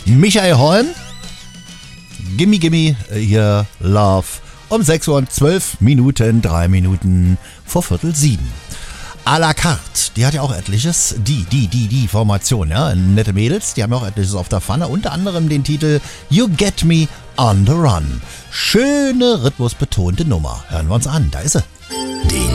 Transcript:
Michael Holm. Gimme, gimme, hier Love. Um 6 Uhr und 12 Minuten, 3 Minuten vor 6:45. À la carte, die hat ja auch etliches. Die Formation, ja. Nette Mädels, die haben ja auch etliches auf der Pfanne. Unter anderem den Titel You Get Me on the Run. Schöne rhythmusbetonte Nummer. Hören wir uns an, da ist sie.